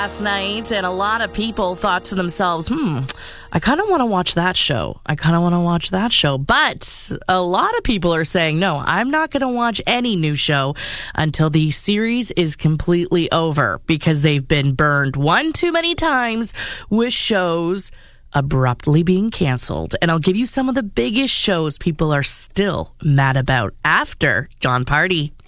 Last night, and a lot of people thought to themselves, I kind of want to watch that show. But a lot of people are saying, no, I'm not going to watch any new show until the series is completely over, because they've been burned one too many times with shows abruptly being canceled. And I'll give you some of the biggest shows people are still mad about after John Party.